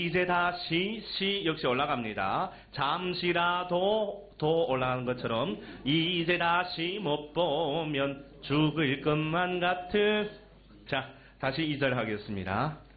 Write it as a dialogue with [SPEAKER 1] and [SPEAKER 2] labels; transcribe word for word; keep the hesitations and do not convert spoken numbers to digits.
[SPEAKER 1] 이제 다시 시 역시 올라갑니다. 잠시라도 도 올라가는 것처럼 이제 다시 못 보면 죽을 것만 같은. 자, 다시 이 절 하겠습니다.